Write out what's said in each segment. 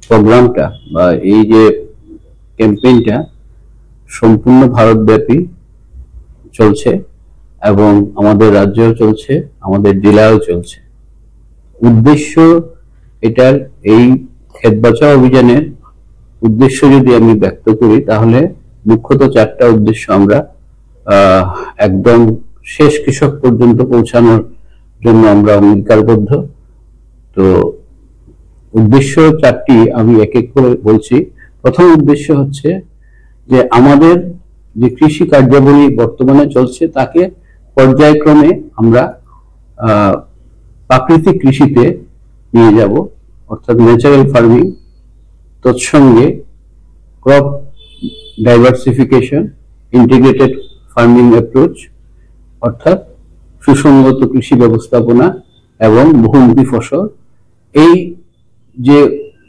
প্রোগ্রামটা বা এই যে ক্যাম্পেইনটা সম্পূর্ণ ভারতব্যাপী চলছে এবং আমাদের রাজ্যেও চলছে, আমাদের জেলায়ও চলছে। উদ্দেশ্য এটার এই ক্ষেত বাঁচাও অভিযানের উদ্দেশ্য যদি আমি ব্যক্ত করি তাহলে মুখ্যত 4টা উদ্দেশ্য আমরা একদম শেষ কৃষক পর্যন্ত পৌঁছানোর জন্য আমরা অঙ্গীকারবদ্ধ। তো উদ্দেশ্য 4টি আমি এক এক করে বলছি। প্রথম উদ্দেশ্য হচ্ছে যে আমাদের যে কৃষি কার্যাবলী বর্তমানে চলছে তাকে পর্যায়ক্রমে আমরা প্রাকৃতিক কৃষিতে নিয়ে যাব, অর্থাৎ natural farming, তৎসঙ্গে crop diversification, integrated farming approach অর্থাৎ সুসংগত কৃষি ব্যবস্থাপনা এবং বহুমুখী ফসল। এই যে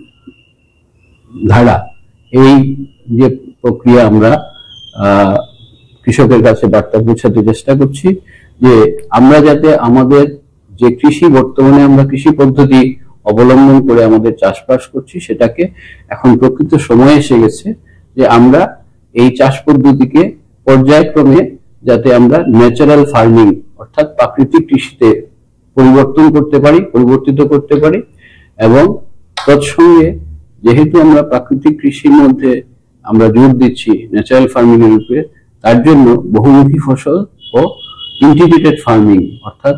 ধারা, এই যে প্রক্রিয়া আমরা কৃষকের কাছে বার্তা পৌঁছাতে চেষ্টা করছি যে আমরা যাতে আমাদের যে কৃষি বর্তমানে আমরা কৃষি পদ্ধতি অবলম্বন করে আমাদের চাষবাস করছি সেটাকে এখন প্রকৃত সময় এসে গেছে যে আমরা এই চাষ পদ্ধতিকে পর্যায়ক্রমে যাতে আমরা ন্যাচারাল ফার্মিং অর্থাৎ প্রাকৃতিক কৃষিতে পরিবর্তিত করতে পারি এবং তৎসঙ্গে যেহেতু আমরা প্রাকৃতিক কৃষির মধ্যে আমরা জোর দিচ্ছি ন্যাচারাল ফার্মিং এর উপরে, তার জন্য বহুমুখী ফসল ও ইন্টিগ্রেটেড ফার্মিং অর্থাৎ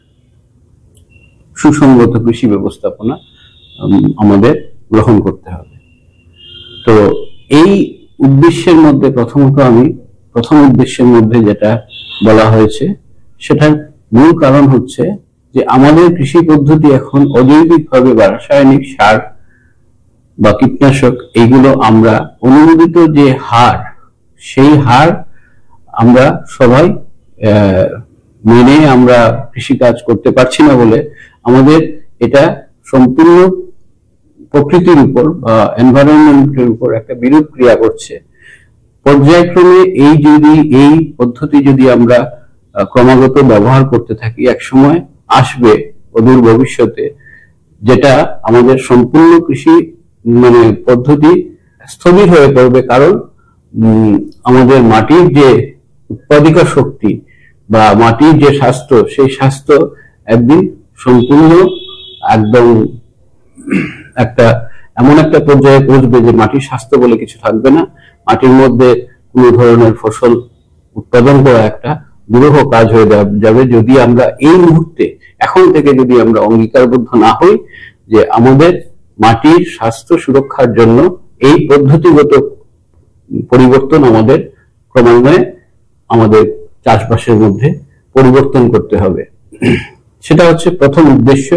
সুসংগত কৃষি ব্যবস্থাপনা আমাদের গ্রহণ করতে হবে। তো এই উদ্দেশ্যের মধ্যে প্রথম উদ্দেশ্যের মধ্যে যেটা বলা হয়েছে সেটার মূল কারণ হচ্ছে যে আমাদের কৃষি পদ্ধতি এখন অজৈবিকভাবে বা রাসায়নিক সার বা কীটনাশক এইগুলো আমরা অনুমোদিত যে হার, সেই হার আমরা সবাই মেনে আমরা কৃষিকাজ করতে পারছি না বলে আমাদের এটা সম্পূর্ণ প্রকৃতির উপর বা এনভায়রনমেন্টের উপর একটা বিরূপ ক্রিয়া করছে। পর্যায়ক্রমে এই পদ্ধতি যদি আমরা ক্রমাগত ব্যবহার করতে থাকি, একসময় আসবে অদূর ভবিষ্যতে যেটা আমাদের সম্পূর্ণ কৃষি পদ্ধতি স্থবির হয়ে পড়বে। কারণ আমাদের মাটির যে উৎপাদিকা শক্তি বা মাটির যে স্বাস্থ্য, সেই স্বাস্থ্য একদিন সম্পূর্ণ একদম এমন একটা পর্যায়ে পৌঁছবে যে মাটির স্বাস্থ্য বলে কিছু থাকবে না। মাটির মধ্যে কোন ধরনের ফসল উৎপাদন করা একটা দুরূহ কাজ হয়ে যাবে যদি আমরা এই মুহূর্তে এখন থেকে যদি আমরা অঙ্গীকারবদ্ধ না হই যে আমাদের মাটির স্বাস্থ্য সুরক্ষার জন্য এই পদ্ধতিগত পরিবর্তন আমাদের ক্রমান্বয়ে আমাদের চাষবাসের মধ্যে পরিবর্তন করতে হবে। সেটা হচ্ছে প্রথম উদ্দেশ্য,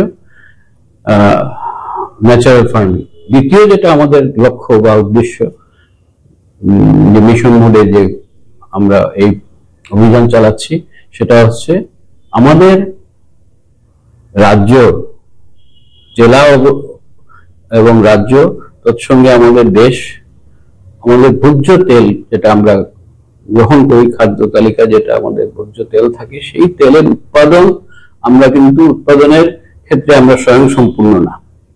ন্যাচারাল ফার্মিং। দ্বিতীয় যেটা আমাদের লক্ষ্য বা উদ্দেশ্য, যে মিশন মোডে যে আমরা এই অভিযান চালাচ্ছি, সেটা হচ্ছে আমাদের রাজ্য, জেলা এবং রাজ্য তৎসঙ্গে আমাদের দেশ, আমাদের ভোজ্য তেল যেটা আমরা গ্রহণ করি, খাদ্য তালিকা যেটা আমাদের ভোজ্য তেল থাকে, সেই তেলের উৎপাদন আমরা কিন্তু উৎপাদনের ক্ষেত্রে আমরা স্বয়ং সম্পূর্ণ না।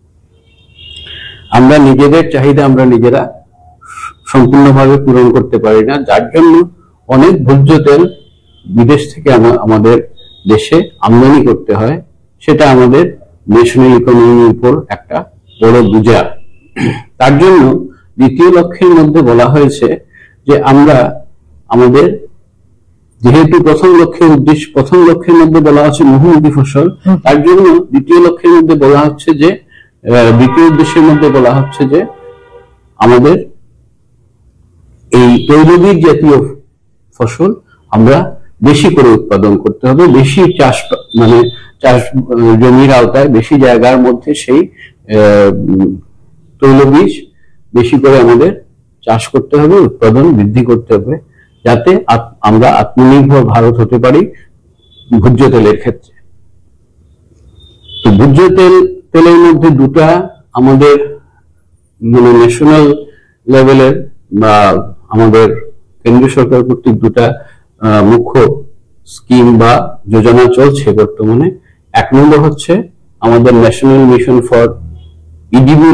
আমরা নিজেদের চাহিদা আমরা নিজেরা সম্পূর্ণভাবে পূরণ করতে পারি না, যার জন্য অনেক ভোজ্য তেল বিদেশ থেকে আমাদের দেশে আমদানি করতে হয়। সেটা আমাদের ন্যাশনাল ইকোনমির উপর একটা বড় বোঝা। তার জন্য দ্বিতীয় লক্ষ্যের মধ্যে বলা হয়েছে যে আমরা আমাদের যেহেতু প্রথম লক্ষ্যের মধ্যে বলা হচ্ছে বহুমুখী ফসল, তার জন্য দ্বিতীয় লক্ষ্যের মধ্যে বলা হচ্ছে যে দ্বিতীয় উদ্দেশ্যের মধ্যে বলা হচ্ছে যে আমাদের এই তৈলবীজ জাতীয় ফসল আমরা বেশি করে উৎপাদন করতে হবে, বেশি চাষ জমির আওতায় বেশি জায়গার মধ্যে সেই তৈলবীজ বেশি করে আমাদের চাষ করতে হবে, উৎপাদন বৃদ্ধি করতে হবে, যাতে আমরা আত্মনির্ভর ভারত হতে পারি ভোজ্য তেলের ক্ষেত্রে। তো ভোজ্য তেলের মধ্যে দুটা আমাদের ন্যাশনাল লেভেলের বা আমাদের কেন্দ্রীয় সরকার কর্তৃক দুটা মুখ্য স্কিম বা যোজনা চলছে বর্তমানে। এক নম্বর হচ্ছে আমাদের ন্যাশনাল মিশন ফর ইডিবল